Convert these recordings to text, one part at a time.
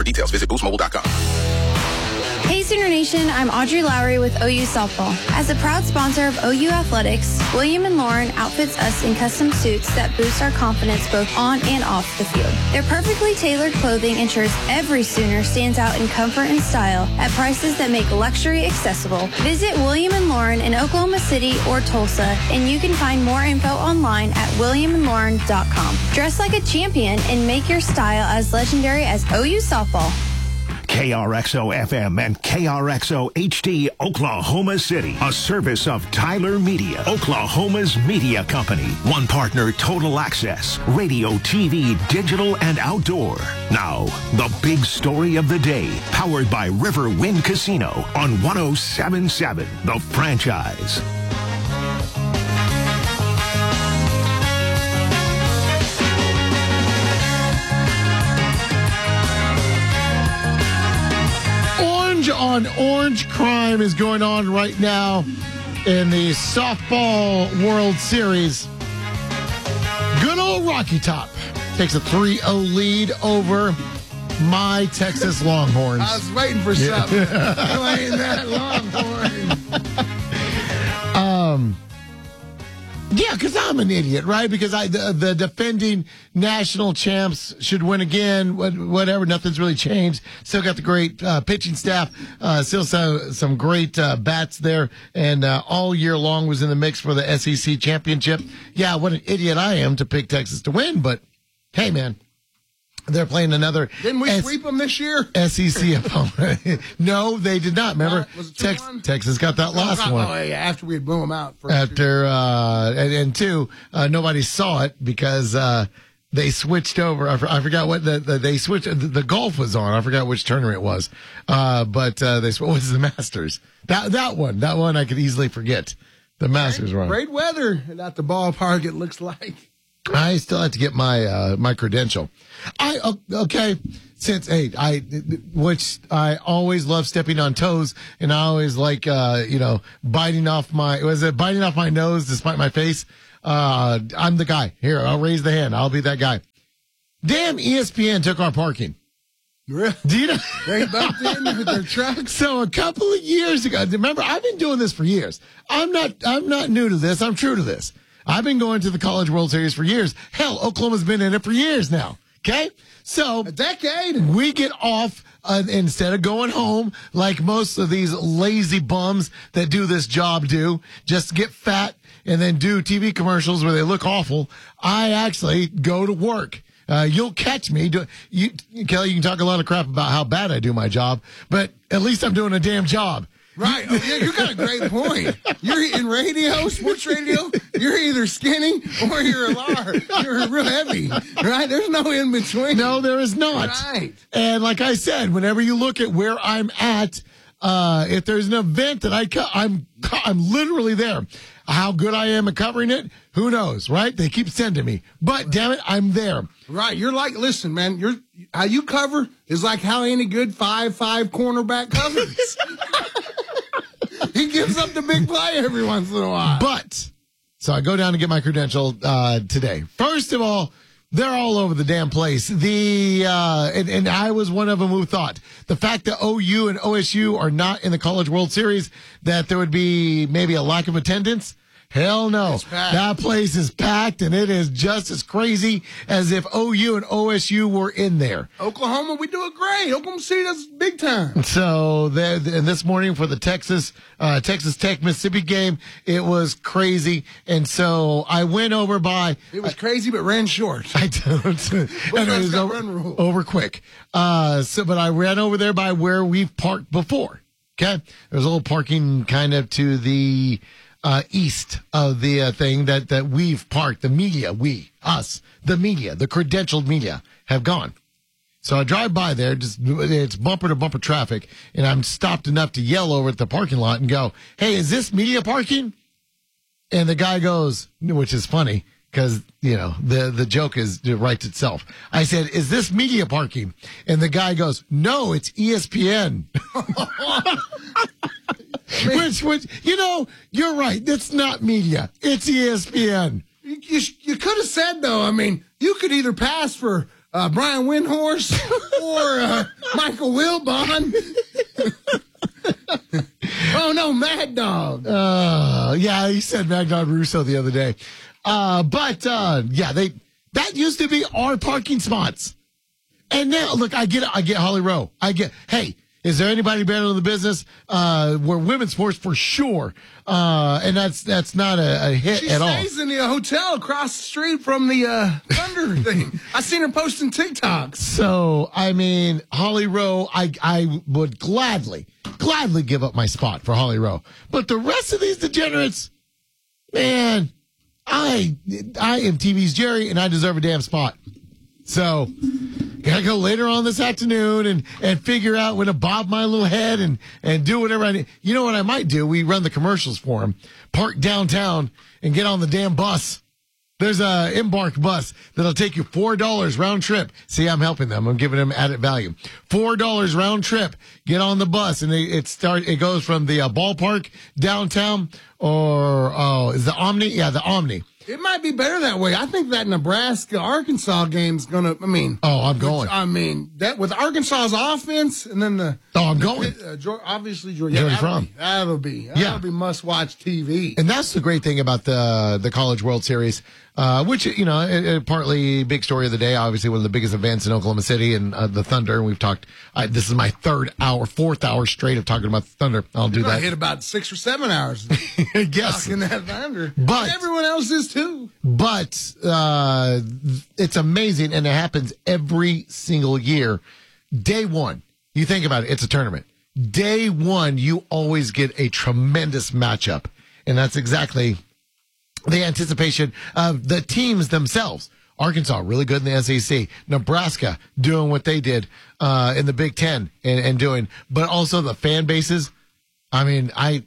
For details, visit boostmobile.com. Hey Sooner Nation, I'm Audrey Lowry with OU Softball. As a proud sponsor of OU Athletics, William & Lauren outfits us in custom suits that boost our confidence both on and off the field. Their perfectly tailored clothing ensures every Sooner stands out in comfort and style at prices that make luxury accessible. Visit William & Lauren in Oklahoma City or Tulsa, and you can find more info online at williamandlauren.com. Dress like a champion and make your style as legendary as OU Softball. KRXO FM and KRXO HD Oklahoma City, a service of Tyler Media, Oklahoma's media company. One partner, Total Access, radio, TV, digital, and outdoor. Now, the big story of the day, powered by River Wind Casino on 107.7, The Franchise. On orange crime is going on right now in the softball World Series. Good old Rocky Top takes a 3-0 lead over my Texas Longhorns. I was waiting for something. Playing that Longhorn. Yeah, because I'm an idiot, right? Because the defending national champs should win again. Whatever, nothing's really changed. Still got the great pitching staff. Still some great bats there, and all year long was in the mix for the SEC championship. Yeah, what an idiot I am to pick Texas to win, but hey, man. They're playing another. Didn't we sweep them this year? SEC opponent. No, they did not. Remember, Texas got that last one. Oh, yeah, after we had blew them out. After, and two, nobody saw it because they switched over. I forgot what they switched. The golf was on. I forgot which tournament it was. But they what was the Masters? That one I could easily forget. The Masters were on. Great weather at the ballpark, it looks like. I still have to get my credential. Which I always love stepping on toes, and I always like biting off my nose despite my face. I'm the guy. Here, I'll raise the hand. I'll be that guy. Damn, ESPN took our parking. Really? Do you know? They bumped in with their trucks. So a couple of years ago, remember, I've been doing this for years. I'm not new to this. I'm true to this. I've been going to the College World Series for years. Hell, Oklahoma's been in it for years now. Okay? So a decade. We get off instead of going home like most of these lazy bums that do this job do, just get fat and then do TV commercials where they look awful. I actually go to work. You'll catch me. Kelly, you can talk a lot of crap about how bad I do my job, but at least I'm doing a damn job. Right. Oh, yeah, you got a great point. You're in radio, sports radio. You're either skinny or you're a large. You're real heavy. Right? There's no in between. No, there is not. Right. And like I said, whenever you look at where I'm at, if there's an event that I'm literally there. How good I am at covering it, who knows, right? They keep sending me. But damn it, I'm there. Right. You're like, listen, man, how you cover is like how any good 5'5" cornerback covers. He gives up the big play every once in a while. But, so I go down to get my credential today. First of all, they're all over the damn place. And I was one of them who thought the fact that OU and OSU are not in the College World Series, that there would be maybe a lack of attendance. Hell no. That place is packed, and it is just as crazy as if OU and OSU were in there. Oklahoma, we do it great. Oklahoma City does big time. So and this morning for the Texas Tech Mississippi game, it was crazy. And so I went over by. It was crazy, but ran short. I don't. And it was over quick. But I ran over there by where we've parked before. Okay. There's a little parking kind of to the east of the thing that we've parked. The media, the media, the credentialed media have gone. So I drive by there, it's bumper to bumper traffic, and I'm stopped enough to yell over at the parking lot and go, "Hey, is this media parking?" And the guy goes, which is funny because, the joke writes itself. I said, "Is this media parking?" And the guy goes, "No, it's ESPN." Which, you're right. That's not media. It's ESPN. You could have said, though, you could either pass for Brian Windhorst or Michael Wilbon. Oh, no, Mad Dog. Yeah, he said Mad Dog Russo the other day. That used to be our parking spots. And now, look, I get Holly Rowe. Hey, is there anybody better in the business? We're women's sports for sure. And that's not a hit at all. She stays in the hotel across the street from the Thunder thing. I seen her posting TikToks. So, I mean, Holly Rowe, I would gladly give up my spot for Holly Rowe. But the rest of these degenerates, man, I am TV's Jerry, and I deserve a damn spot. So, gotta go later on this afternoon and figure out when to bob my little head and do whatever I need. You know what I might do? We run the commercials for him. Park downtown and get on the damn bus. There's a Embark bus that'll take you $4 round trip. See, I'm helping them. I'm giving them added value. $4 round trip. Get on the bus, and it goes from the ballpark downtown, or is the Omni? Yeah, the Omni. It might be better that way. I think that Nebraska-Arkansas game's going to, I'm going. That with Arkansas's offense and then I'm going. Obviously, Jody Fromm. That'll be must-watch TV. And that's the great thing about the College World Series, which, partly big story of the day, obviously one of the biggest events in Oklahoma City and the Thunder. And we've talked, this is my fourth hour straight of talking about the Thunder. I'll do that. I hit about 6 or 7 hours. Yes. Talking that Thunder. But everyone else is too. But it's amazing, and it happens every single year. Day one, you think about it, it's a tournament. Day one, you always get a tremendous matchup, and that's exactly the anticipation of the teams themselves. Arkansas, really good in the SEC. Nebraska, doing what they did in the Big Ten and doing, but also the fan bases. I mean, I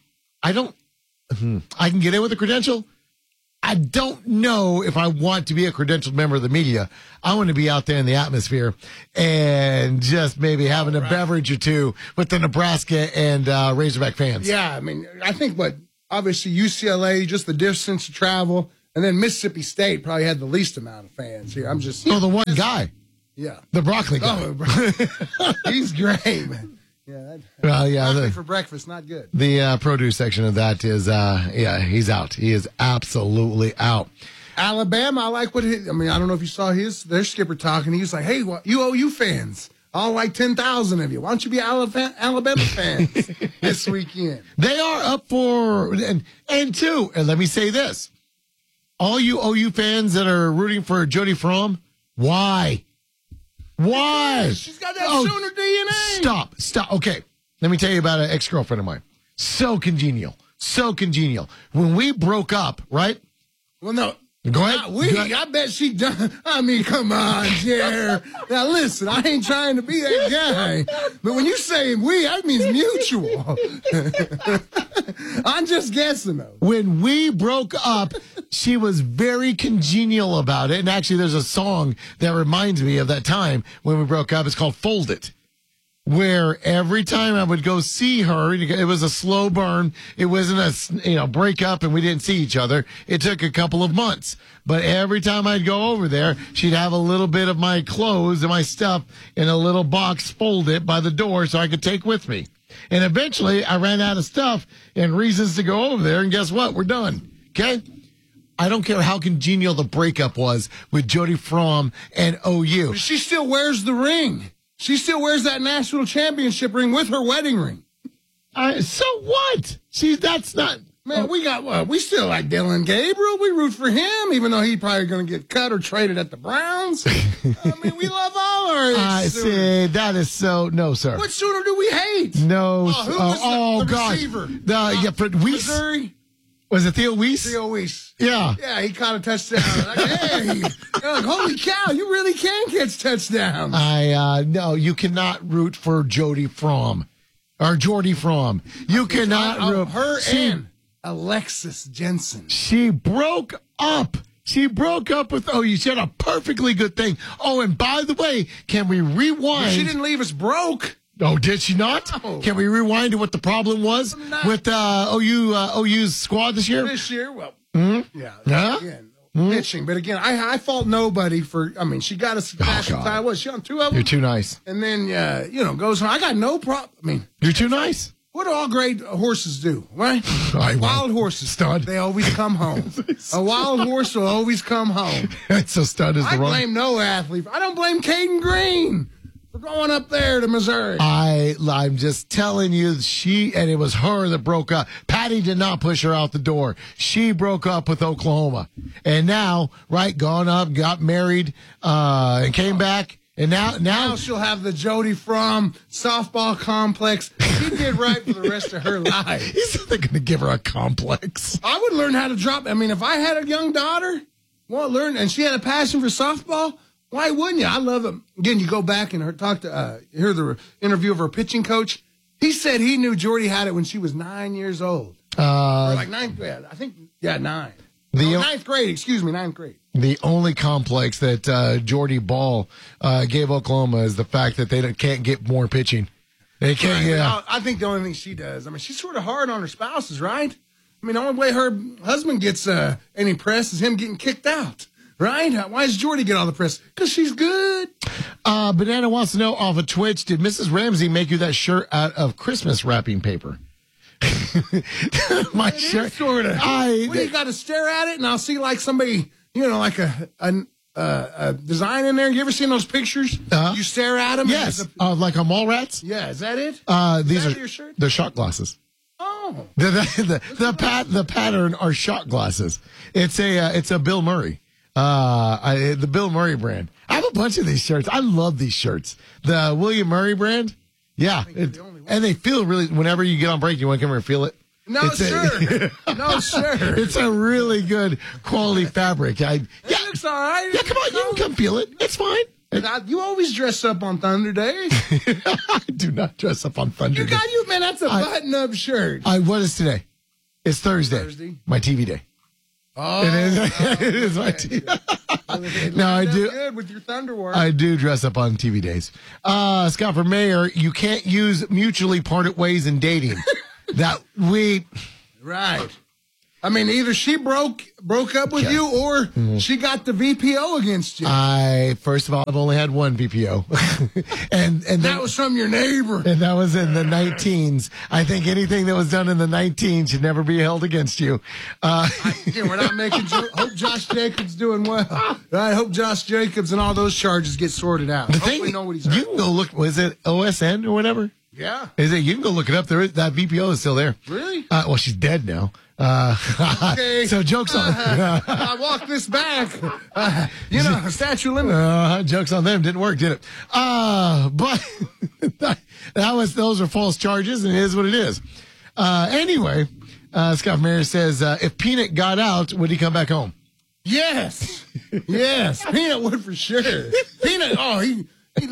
can get in with a credential. I don't know if I want to be a credentialed member of the media. I want to be out there in the atmosphere and just maybe having a beverage or two with the Nebraska and Razorback fans. Yeah, I think obviously UCLA, just the distance to travel, and then Mississippi State probably had the least amount of fans here. The one guy. Yeah. The broccoli guy. He's great, man. Yeah, broccoli for breakfast, not good. The produce section of that is, he's out. He is absolutely out. Alabama, I like what I don't know if you saw their skipper talking. He was like, hey, you OU fans, all like 10,000 of you. Why don't you be Alabama fans this weekend? They are up for, and two, and let me say this. All you OU fans that are rooting for Jody Fromm, why? Why? She's got that Sooner DNA. Stop. Okay. Let me tell you about an ex-girlfriend of mine. So congenial. When we broke up, right? Well, no. Go ahead. I bet she done. Come on, Jer. Now, listen, I ain't trying to be that guy. But when you say we, that means mutual. I'm just guessing, though. When we broke up, she was very congenial about it. And actually, there's a song that reminds me of that time when we broke up. It's called Fold It. Where every time I would go see her, it was a slow burn. It wasn't a, breakup and we didn't see each other. It took a couple of months. But every time I'd go over there, she'd have a little bit of my clothes and my stuff in a little box folded by the door so I could take with me. And eventually I ran out of stuff and reasons to go over there. And guess what? We're done. Okay? I don't care how congenial the breakup was with Jody Fromm and OU. But she still wears the ring. She still wears that national championship ring with her wedding ring. So what? That's not. Man, we still like Dylan Gabriel. We root for him, even though he's probably going to get cut or traded at the Browns. We love all our. I see. That is so. No, sir. What Sooner do we hate? No. Who was the God. receiver? For Missouri. Was it Theo Weiss? Theo Weiss. Yeah. Yeah, he caught a touchdown. Hey, holy cow, you really can catch touchdowns. No, you cannot root for Jody Fromm or Jordy Fromm. You cannot root her and Alexis Jensen. She broke up. She broke up with OU. She had a perfectly good thing. Oh, and by the way, can we rewind? She didn't leave us broke. Oh, did she not? No. Can we rewind to what the problem was with OU's squad this year? This year, well, yeah. Again, pitching. But again, I fault nobody for. I mean, she got a national title. Was she on 2 of them? You're too nice. And then goes on. I got no problem. I mean, you're too nice. What do all great horses do, right? Wild horses, stud. They always come home. A wild horse will always come home. So stud is the wrong. I blame no athlete. I don't blame Caden Green for going up there to Missouri. I'm just telling you, and it was her that broke up. Patty did not push her out the door. She broke up with Oklahoma. And now, gone up, got married, and came back. And now she'll have the Jody Fromm softball complex. She did right for the rest of her life. He's not going to give her a complex. I would learn how to drop. I mean, if I had a young daughter, and she had a passion for softball, why wouldn't you? I love it. Again, you go back and hear the interview of her pitching coach. He said he knew Jordy had it when she was 9 years old. Or like ninth grade. I think, 9. Ninth grade, ninth grade. The only complex that Jordy Ball gave Oklahoma is the fact that they can't get more pitching. They can't. Right. Yeah. I think the only thing she does. I mean, she's sort of hard on her spouses, right? I mean, the only way her husband gets any press is him getting kicked out, right? Why does Jordy get all the press? Because she's good. Banana wants to know off of Twitch: did Mrs. Ramsey make you that shirt out of Christmas wrapping paper? My shirt. Sort of. You got to stare at it, and I'll see like somebody. Like a design in there. You ever seen those pictures? You stare at them. Yes, like a Mallrats. Yeah, is that it? These are your shirt? They're shot glasses. Oh, the pattern are shot glasses. It's a Bill Murray. The Bill Murray brand. I have a bunch of these shirts. I love these shirts. The William Murray brand. Yeah, and they feel really. Whenever you get on break, you want to come here and feel it. No, sir. No, sir. It's a really good quality fabric. It looks all right. Yeah, come on. You can come feel it. It's fine. You always dress up on Thunder Day. I do not dress up on Thunder Day. Man, that's a button-up shirt. What is today? It's Thursday. My TV day. Oh. It is my TV. No, I do. Good with your Thunder work. I do dress up on TV days. Scott for mayor, you can't use mutually parted ways in dating. Right. I mean, either she broke up with you or she got the VPO against you. First of all, I've only had one VPO. and that was from your neighbor. And that was in the 19s. I think anything that was done in the 19s should never be held against you. We're not making hope Josh Jacobs doing well. I hope Josh Jacobs and all those charges get sorted out. You can go look, was it OSN or whatever? Yeah. You can go look it up. That VPO is still there. Really? Well, she's dead now. Okay. So joke's on I walked this back. Statute of limits. Joke's on them. Didn't work, did it? But those are false charges, and it is what it is. Anyway, Scott Mayer says, if Peanut got out, would he come back home? Yes. Yes. Peanut would for sure. Peanut,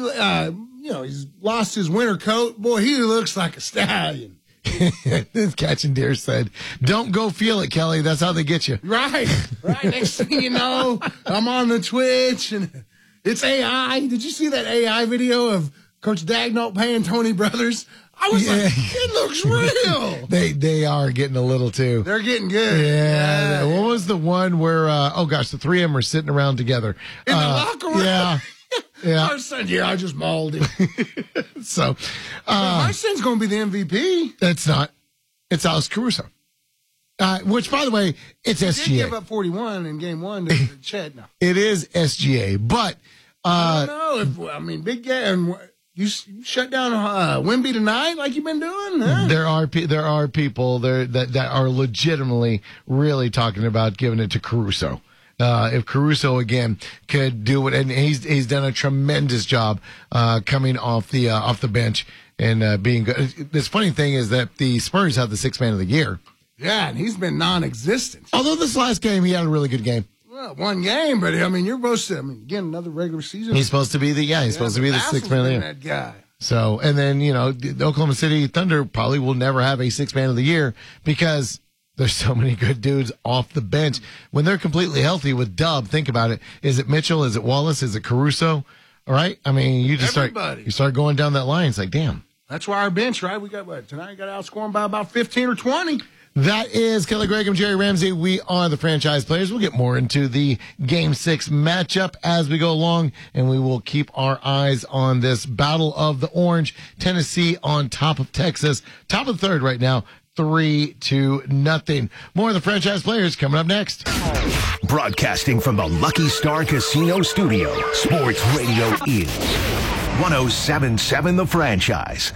he's lost his winter coat. Boy, he looks like a stallion. Catching Deer said, don't go feel it, Kelly. That's how they get you. Right. Next thing you know, I'm on the Twitch and it's AI. Did you see that AI video of Coach Dagnall paying Tony Brothers? I was like, it looks real. They are getting a little too. They're getting good. Yeah. What was the one where, the three of them are sitting around together? In the locker room? Yeah. Yeah. Our son, I just mauled him. So, my son's going to be the MVP. It's not. It's Alex Caruso. Which, by the way, it's SGA. He did give up 41 in game one to Chet. No. It is SGA, but I don't know. Big game. You shut down Wemby tonight, like you've been doing. Huh? There are people there that are legitimately really talking about giving it to Caruso. If Caruso again could do it, and he's done a tremendous job coming off the bench and being good. This funny thing is that the Spurs have the sixth man of the year. Yeah, and he's been non-existent. Although this last game he had a really good game. Well, one game, but you're supposed to. Again, another regular season. He's supposed to be the sixth man of the year. That guy. So, and then the Oklahoma City Thunder probably will never have a sixth man of the year because there's so many good dudes off the bench. When they're completely healthy with Dub, think about it. Is it Mitchell? Is it Wallace? Is it Caruso? All right. You just start going down that line. It's like, damn. That's why our bench, right? We got tonight got outscored by about 15 or 20. That is Kelly Gregg and Jerry Ramsey. We are the Franchise Players. We'll get more into the Game 6 matchup as we go along, and we will keep our eyes on this Battle of the Orange. Tennessee on top of Texas. Top of the third right now, 3-0. More of the Franchise Players coming up next. Broadcasting from the Lucky Star Casino Studio, Sports Radio is 107.7 The Franchise.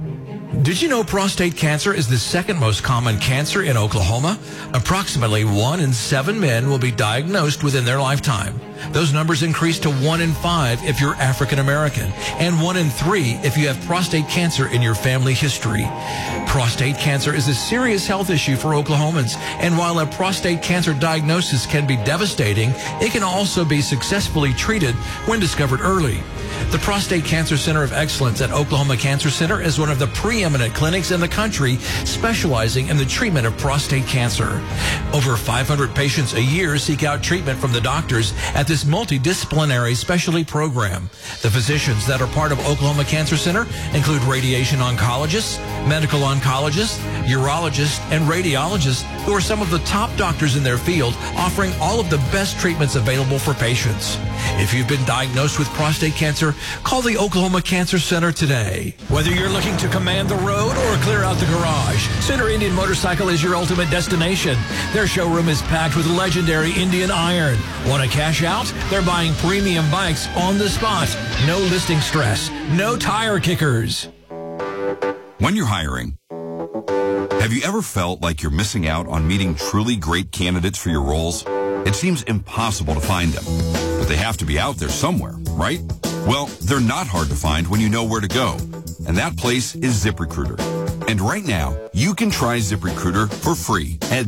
Did you know prostate cancer is the second most common cancer in Oklahoma? Approximately 1 in 7 men will be diagnosed within their lifetime. Those numbers increase to 1 in 5 if you're African American, and 1 in 3 if you have prostate cancer in your family history. Prostate cancer is a serious health issue for Oklahomans, and while a prostate cancer diagnosis can be devastating, it can also be successfully treated when discovered early. The Prostate Cancer Center of Excellence at Oklahoma Cancer Center is one of the preeminent clinics in the country specializing in the treatment of prostate cancer. Over 500 patients a year seek out treatment from the doctors at this multidisciplinary specialty program. The physicians that are part of Oklahoma Cancer Center include radiation oncologists, medical oncologists, urologists, and radiologists who are some of the top doctors in their field, offering all of the best treatments available for patients. If you've been diagnosed with prostate cancer, call the Oklahoma Cancer Center today. Whether you're looking to command the road or clear out the garage, Center Indian Motorcycle is your ultimate destination. Their showroom is packed with legendary Indian iron. Want to cash out? They're buying premium bikes on the spot. No listing stress. No tire kickers. When you're hiring, have you ever felt like you're missing out on meeting truly great candidates for your roles? It seems impossible to find them, but they have to be out there somewhere, right? Well, they're not hard to find when you know where to go, and that place is ZipRecruiter. And right now, you can try ZipRecruiter for free at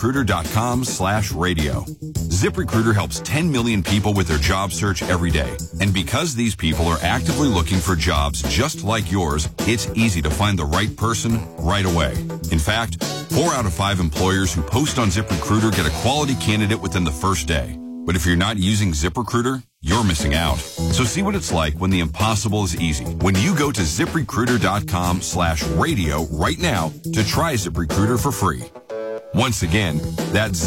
ZipRecruiter.com/radio. ZipRecruiter helps 10 million people with their job search every day. And because these people are actively looking for jobs just like yours, it's easy to find the right person right away. In fact, 4 out of 5 employers who post on ZipRecruiter get a quality candidate within the first day. But if you're not using ZipRecruiter, you're missing out. So see what it's like when the impossible is easy. When you go to ZipRecruiter.com/radio right now to try ZipRecruiter for free. Once again, that's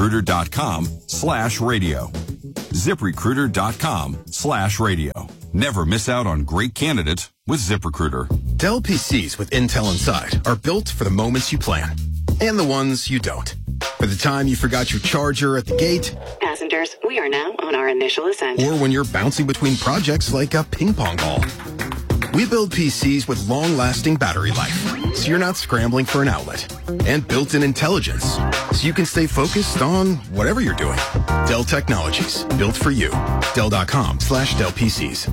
ZipRecruiter.com/radio. ZipRecruiter.com/radio. Never miss out on great candidates with ZipRecruiter. Dell PCs with Intel inside are built for the moments you plan and the ones you don't. For the time you forgot your charger at the gate. Passengers, we are now on our initial ascent. Or when you're bouncing between projects like a ping pong ball. We build PCs with long-lasting battery life, so you're not scrambling for an outlet. And built-in intelligence, so you can stay focused on whatever you're doing. Dell Technologies, built for you. Dell.com/Dell PCs.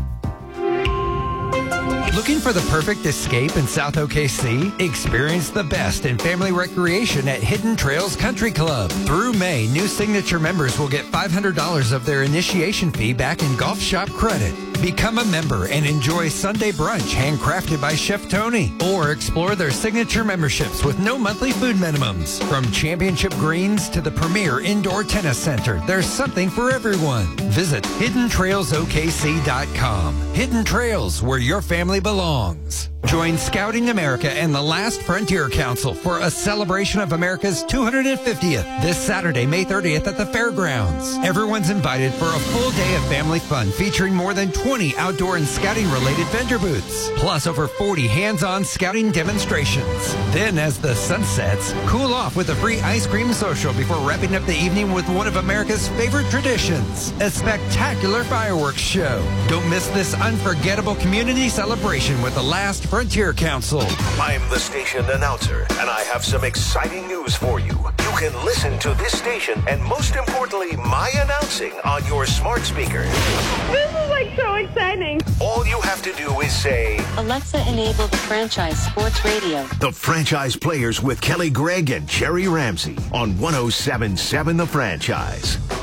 Looking for the perfect escape in South OKC? Experience the best in family recreation at Hidden Trails Country Club. Through May, new Signature members will get $500 of their initiation fee back in golf shop credit. Become a member and enjoy Sunday brunch handcrafted by Chef Tony. Or explore their signature memberships with no monthly food minimums. From championship greens to the premier indoor tennis center, there's something for everyone. Visit HiddenTrailsOKC.com. Hidden Trails, where your family belongs. Join Scouting America and the Last Frontier Council for a celebration of America's 250th this Saturday, May 30th at the fairgrounds. Everyone's invited for a full day of family fun featuring more than 20 outdoor and scouting-related vendor booths, plus over 40 hands-on scouting demonstrations. Then, as the sun sets, cool off with a free ice cream social before wrapping up the evening with one of America's favorite traditions, a spectacular fireworks show. Don't miss this unforgettable community celebration with the Last Frontier Council. I'm the station announcer, and I have some exciting news for you. You can listen to this station and, most importantly, my announcing on your smart speaker. This is like so exciting. All you have to do is say, Alexa, enable the Franchise Sports Radio. The Franchise Players with Kelly Gregg and Jerry Ramsey on 107.7 The Franchise.